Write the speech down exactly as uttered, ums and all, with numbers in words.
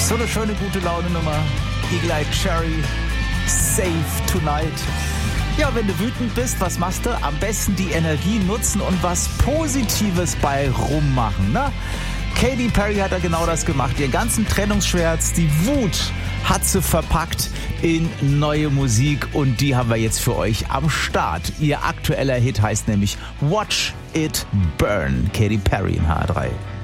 So eine schöne gute Laune Nummer. Eagle Eye Cherry, Save Tonight. Ja, wenn du wütend bist, was machst du? Am besten die Energie nutzen und was Positives bei rummachen, ne? Katy Perry hat da genau das gemacht. Ihren ganzen Trennungsschmerz, die Wut hat sie verpackt in neue Musik und die haben wir jetzt für euch am Start. Ihr aktueller Hit heißt nämlich Watch It Burn. Katy Perry in H drei.